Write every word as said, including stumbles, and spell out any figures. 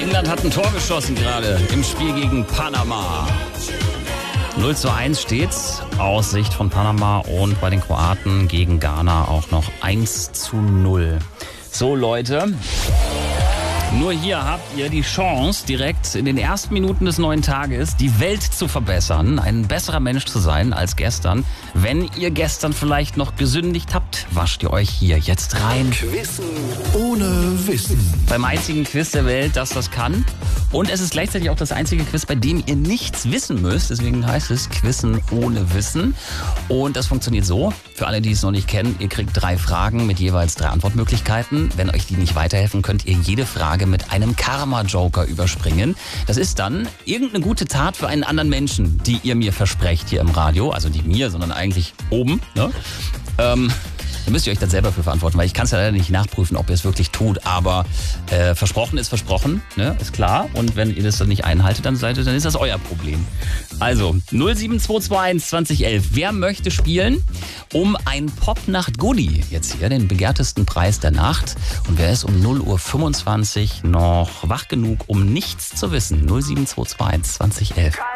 England hat ein Tor geschossen gerade im Spiel gegen Panama. null zu eins steht's aus Sicht von Panama und bei den Kroaten gegen Ghana auch noch eins zu null. So Leute, nur hier habt ihr die Chance, direkt in den ersten Minuten des neuen Tages die Welt zu verbessern, ein besserer Mensch zu sein als gestern. Wenn ihr gestern vielleicht noch gesündigt habt, wascht ihr euch hier jetzt rein. Quizzen ohne Wissen. Beim einzigen Quiz der Welt, das das kann. Und es ist gleichzeitig auch das einzige Quiz, bei dem ihr nichts wissen müsst. Deswegen heißt es Quizzen ohne Wissen. Und das funktioniert so, für alle, die es noch nicht kennen, ihr kriegt drei Fragen mit jeweils drei Antwortmöglichkeiten. Wenn euch die nicht weiterhelfen, könnt ihr jede Frage mit einem Karma-Joker überspringen. Das ist dann irgendeine gute Tat für einen anderen Menschen, die ihr mir versprecht hier im Radio. Also nicht mir, sondern eigentlich oben. Ne? Ähm... Da müsst ihr euch dann selber für verantworten, weil ich kann es ja leider nicht nachprüfen, ob ihr es wirklich tut. Aber äh, versprochen ist versprochen, ne? Ist klar. Und wenn ihr das dann nicht einhaltet, dann, seid ihr, dann ist das euer Problem. Also null sieben zwei zwei eins zwanzig elf. Wer möchte spielen um ein Popnacht-Goodie? Jetzt hier den begehrtesten Preis der Nacht. Und wer ist um null Uhr fünfundzwanzig noch wach genug, um nichts zu wissen? null sieben zwei zwei eins zwanzig elf.